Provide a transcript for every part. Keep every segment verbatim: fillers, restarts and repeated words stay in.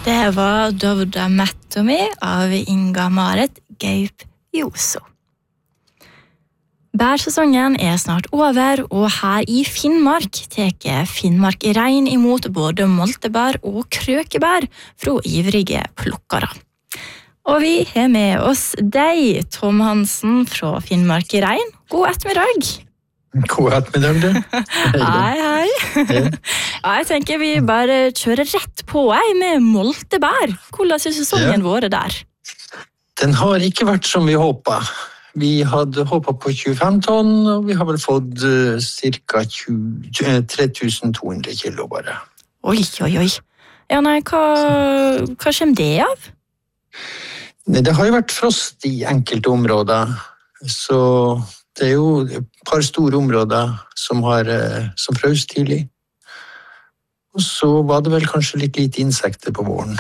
Det var Dovda Mettomi av Inga Marit Gaup Joso. Bærsesongen er snart over, og her i Finnmark teker Finnmark Rein imot både moltebær og krøkebær fra ivrige plukkere. Og vi har med oss deg, Tom Hansen fra Finnmark Rein. God ettermiddag. God ettermiddag, du. Hei, hei. Ja, jeg tenker vi bare kjører rett på ei med moltebær. Hvordan har sesongen vært der? Den har ikke vært som vi håpet. Vi hadde håpet på tjuefem tonn, og vi har vel fått uh, ca. tre tusen to hundre kilo bare. Oi, oi, oi. Ja, nei, hva, hva kommer det av? Det har jo vært frost i enkelte områder, så det er jo et par store områder som har uh, som frøs tidlig. Og så var det vel kanskje litt lite insekter på våren.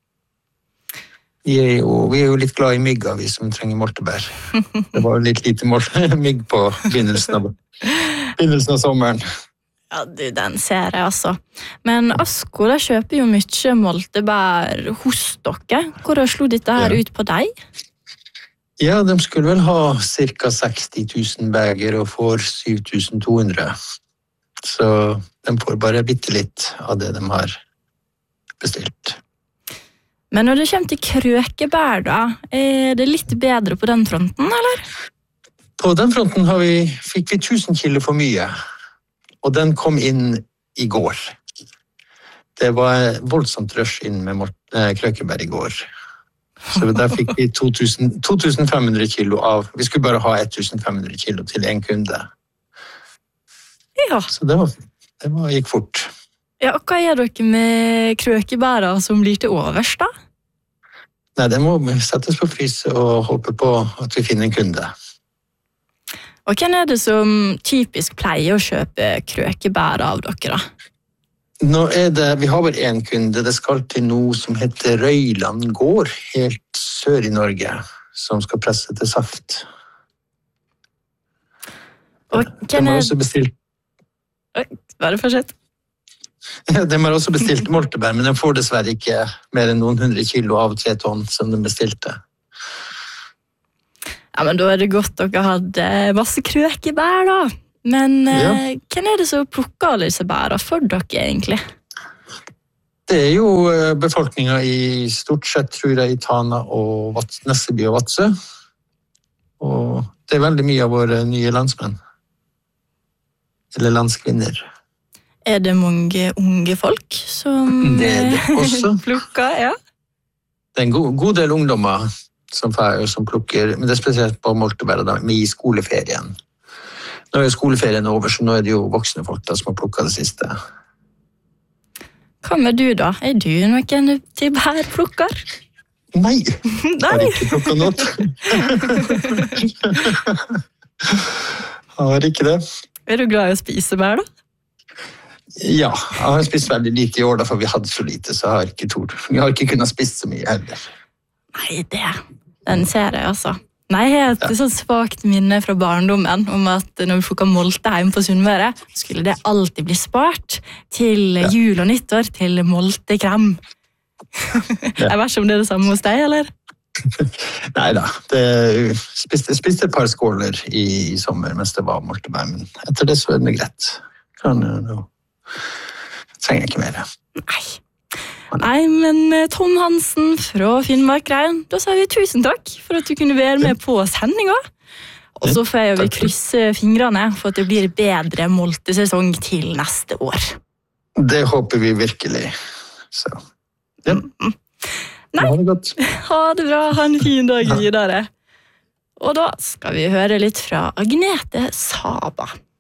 Vi er, jo, vi er jo litt glad i mygga, vi som trenger moltebær. Det var litt lite mygg på begynnelsen av, begynnelsen av sommeren. Ja, du, den ser jeg altså. Men Asko, da kjøper jo mye moltebær hos dere. Hvordan slo dette her Ja. ut på deg? Ja, de skulle vel ha ca. seksti tusen beger og får syv tusen to hundre. Så de får bare bitte litt av det de har bestilt. Men når det kommer til krøkebær, da, er det litt bedre på den fronten, eller? På den fronten har vi, fikk vi tusen kilo for mye, og den kom inn i går. Det var voldsomt rush inn med mol- eh, krøkebær i går. Så der fikk vi to tusen fem hundre kilo av, vi skulle bare ha fem hundre kilo til en kunde. Ja. Så det, var, det var, gikk fort. Ja, og hva gjør dere med krøkebæra som blir til overs, da? Nei, det må settes på frys og håpe på at vi finner en kunde. Og hvem er det som typisk pleier å kjøpe krøkebær av dere, da? Nå er det, vi har bare en kunde, det skal til noe som heter Røyland gård, helt sør i Norge, som skal presse til saft. Og De hvem har er... også bestilt, Oi, bare fortsett. de har også bestilt moltebær, men de får dessverre ikke mer enn noen hundre kilo av tre tonn som de bestilte. Ja, men da er det godt dere hadde masse krøkebær, da. Men Ja. eh, hvem er det som plukker alle disse bæra for dere, egentlig? Det er jo eh, befolkningen i stort sett, tror jeg, i Tana og Vats, Nesseby og Vadsø. Og det er veldig mye av våre nye landsmenn. Eller landskvinner. Er det mange unge folk som Det er det også. plukker? Ja. Det er en god, god del ungdommer som, fer, som plukker, men det er spesielt på moltebær da, med i skoleferien. Nå er jo skoleferien over, så nå er det jo voksne folk da, som har plukket det siste. Hva med du, da? Er du noen til bærplukker? Nei, Nei. har ikke plukket noe. Har ikke det. Er du glad i å spise bær, da? Ja, jeg har spist veldig lite i år da, for vi hadde så lite, så jeg har ikke tord. Vi har ikke kunnet spise så mye heller. Nei, det. Den ser jeg, altså. Nei, jeg har et Ja. sånt svagt minne fra barndommen om at når vi plukket molte hjemme på Sunnmøre, skulle det alltid bli spart til Ja. jul og nyttår til moltekrem. Ja. Jeg vet ikke om det er det samme hos deg, eller? Neida, det spiste, spiste et par skåler i, i sommer mens det var moltebær, men etter det så er det greit. Kan jeg nå... Trenger jeg ikke mer. Nei. Nei, men eh, Tom Hansen fra Finnmark Rein, da sier vi tusen takk for at du kunne være med på sendinga. Og så får jeg vi krysse fingrene for at det blir bedre moltesesong til neste år. Det håper vi virkelig. Så, ja. Nei. Ha det godt. Ha det bra, ha en fin dag videre. Og da skal vi høre litt fra Agnete Saba.